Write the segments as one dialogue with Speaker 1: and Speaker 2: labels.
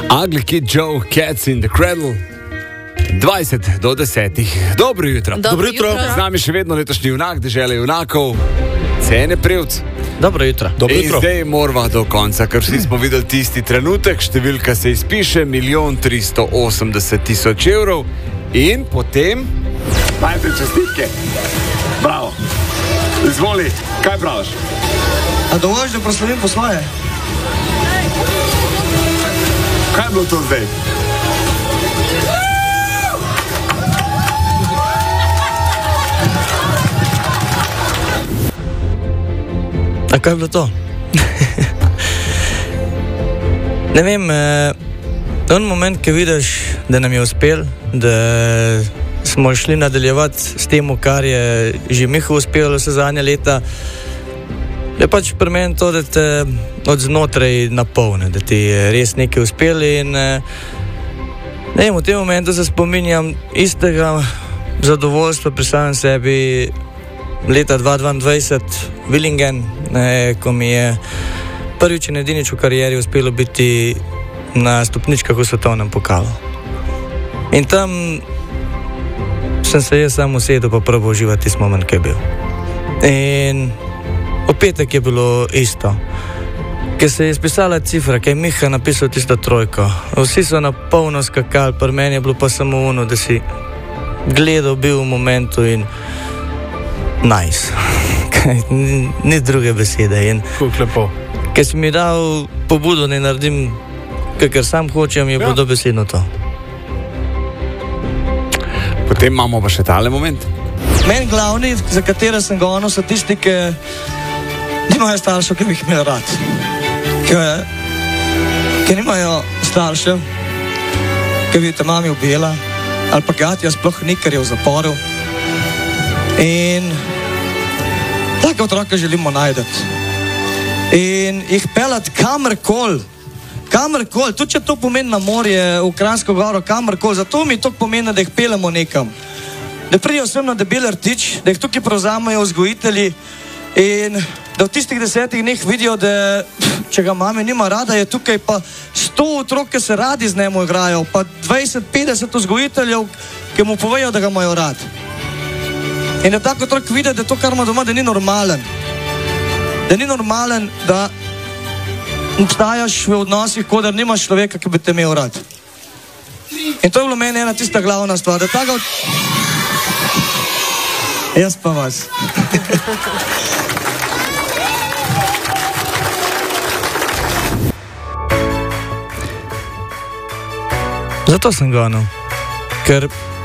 Speaker 1: Ugly Kid Joe, Cats in the Cradle. 20 do 10. Dobro jutro.
Speaker 2: Dobro jutro.
Speaker 1: Z nami še vedno letošnji junak, dežele junakov, Cene Prevc.
Speaker 2: Dobro jutro.
Speaker 1: In zdaj morava do konca, ker vsi smo videli tisti trenutek, številka se izpiše, 1 380 000 evrov. In potem... Majte čestitke. Bravo. Izvoli, kaj praviš?
Speaker 3: A dovolj, da proslavim po svoje?
Speaker 1: Kaj je bilo to zdaj?
Speaker 2: A kaj je bilo to? Ne vem, on moment, ki vidiš, da nam je uspel, da smo šli nadaljevati s tem, kar je že Miha uspelo vse zadnje leta, je pač pri meni to, da te od znotraj napolne, da ti je res nekaj uspelo in ne vem, v tem momentu se spominjam istega zadovoljstva pri samem sebi leta 2022 Willingen, ko mi je prvič in edinič v karieri uspelo biti na stopničkah v svetovnem pokalu. In tam sem se jaz sam usedel pa probal uživati tisti moment, ki je bil. In v petek je bilo isto. Ker se je izpisala cifra, ki je Miha napisal tisto trojko. Vsi so na polno skakali, pri meni je bilo pa samo ono, da si gledal, bil v momentu in nice. Ni druge besede.
Speaker 4: Kako lepo.
Speaker 2: Ker si mi dal pobudo, da naredim, kar sam hočem, je bilo dobesedno to.
Speaker 1: Potem imamo pa še tale moment.
Speaker 3: Meni glavni, za katere sem gonil, so tisti, ki nimajo staršev, ki bi jih imel rad. Ki nimajo staršev, ki bi te mami ubila, ali pa gatja sploh ni, ker je v zaporu. In take otroke želimo najdeti. In jih pelati kamorkoli, tudi če to pomeni na morje, v Kranjsko goro, kamorkoli, zato mi to pomeni, da jih pelemo nekam. Da pridijo sem na Debeli rtič, da jih tukaj prevzamejo vzgojitelji in da v tistih 10 dneh vidijo, da če ga mami nima rada, je tukaj pa 100 otrok, ki se radi z njemu igrajo, pa 20-50 vzgojiteljev, ki mu povejo, da ga imajo rad. In da tako otrok vidi, da to, kar ima doma, da ni normalen. Da ni normalen, da obstajaš v odnosih, kodar nimaš človeka, ki bi te imel rad. In to je bilo meni ena tista glavna stvar, da tako... Jaz pa vas.
Speaker 2: Zato sem gonil, ker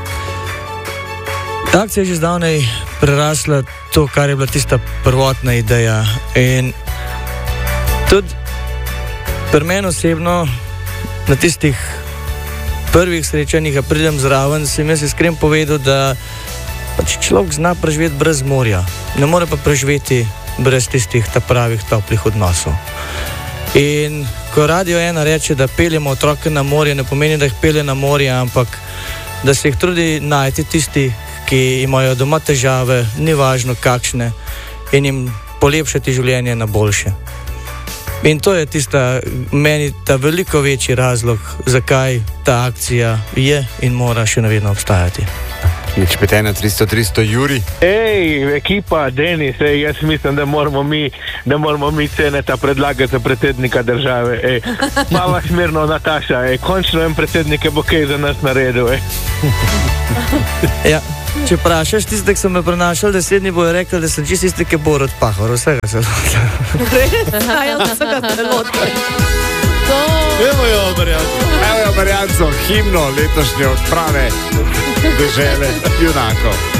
Speaker 2: akcija je že zdavnej prerasla to, kar je bila tista prvotna ideja. In tudi pri meni osebno na tistih prvih srečanjih, a pridem zraven, sem jaz iskren povedal, da pač človek zna preživeti brez morja, ne more pa preživeti brez tistih pravih toplih odnosov. In ko Radio 1 reče, da peljemo otroke na morje, ne pomeni, da jih pelje na morje, ampak da se jih trudi najti tisti, ki imajo doma težave, ni važno kakšne, in jim polepšati življenje na boljše. In to je tista, meni ta veliko večji razlog, zakaj ta akcija je in mora še navedno obstajati.
Speaker 1: Nič petena 300 Juri.
Speaker 4: Ekipa, Denis, jaz mislim, da moramo mi Ceneta predlagati za predsednika države. Mala smirno, Nataša, končno en predsednik je bo kaj za nas naredil.
Speaker 2: Ja, če vprašaš tiste, ki so me prenašali 10 dni, bojo rekli, da sem čist tiste, ki bo rod pahor, vsega se lotil.
Speaker 1: Evo jo varianco, himno letošnje odprave dežele junakov.